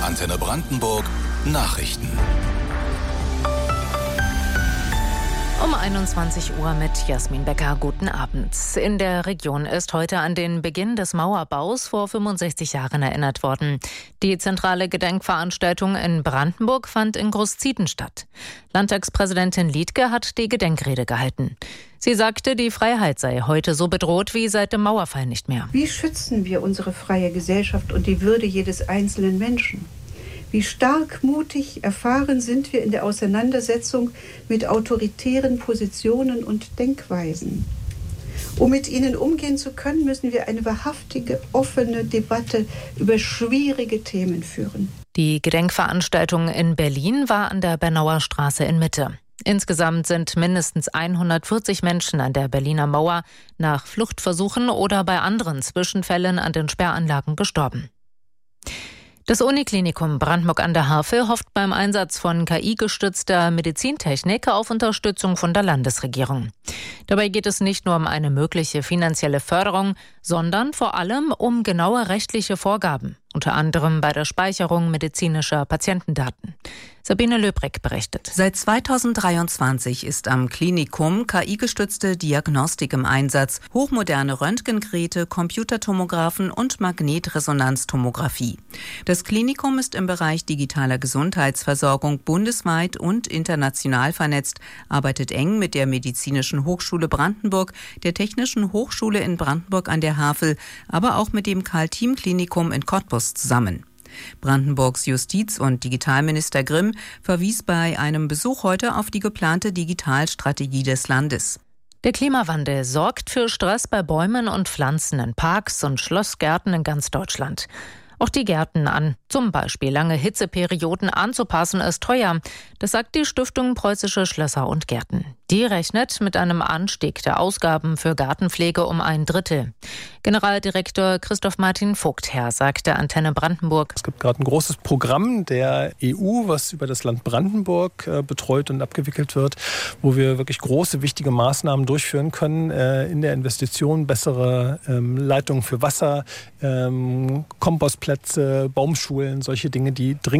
Antenne Brandenburg Nachrichten. Um 21 Uhr mit Jasmin Becker. Guten Abend. In der Region ist heute an den Beginn des Mauerbaus vor 65 Jahren erinnert worden. Die zentrale Gedenkveranstaltung in Brandenburg fand in Großzieten statt. Landtagspräsidentin Liedtke hat die Gedenkrede gehalten. Sie sagte, die Freiheit sei heute so bedroht wie seit dem Mauerfall nicht mehr. Wie schützen wir unsere freie Gesellschaft und die Würde jedes einzelnen Menschen? Wie stark, mutig, erfahren sind wir in der Auseinandersetzung mit autoritären Positionen und Denkweisen. Um mit ihnen umgehen zu können, müssen wir eine wahrhaftige, offene Debatte über schwierige Themen führen. Die Gedenkveranstaltung in Berlin war an der Bernauer Straße in Mitte. Insgesamt sind mindestens 140 Menschen an der Berliner Mauer nach Fluchtversuchen oder bei anderen Zwischenfällen an den Sperranlagen gestorben. Das Uniklinikum Brandenburg an der Havel hofft beim Einsatz von KI-gestützter Medizintechnik auf Unterstützung von der Landesregierung. Dabei geht es nicht nur um eine mögliche finanzielle Förderung, sondern vor allem um genaue rechtliche Vorgaben, unter anderem bei der Speicherung medizinischer Patientendaten. Sabine Löbreck berichtet. Seit 2023 ist am Klinikum KI-gestützte Diagnostik im Einsatz, hochmoderne Röntgengeräte, Computertomographen und Magnetresonanztomographie. Das Klinikum ist im Bereich digitaler Gesundheitsversorgung bundesweit und international vernetzt, arbeitet eng mit der Medizinischen Hochschule Brandenburg, der Technischen Hochschule in Brandenburg an der Havel, aber auch mit dem Karl-Thiem-Klinikum in Cottbus zusammen. Brandenburgs Justiz- und Digitalminister Grimm verwies bei einem Besuch heute auf die geplante Digitalstrategie des Landes. Der Klimawandel sorgt für Stress bei Bäumen und Pflanzen in Parks und Schlossgärten in ganz Deutschland. Auch die Gärten an zum Beispiel lange Hitzeperioden anzupassen ist teuer. Das sagt die Stiftung Preußische Schlösser und Gärten. Die rechnet mit einem Anstieg der Ausgaben für Gartenpflege um 1/3. Generaldirektor Christoph Martin Vogtherr sagte Antenne Brandenburg: Es gibt gerade ein großes Programm der EU, was über das Land Brandenburg betreut und abgewickelt wird, wo wir wirklich große, wichtige Maßnahmen durchführen können in der Investition, bessere Leitungen für Wasser, Kompostplätze, Baumschulen, solche Dinge, die dringend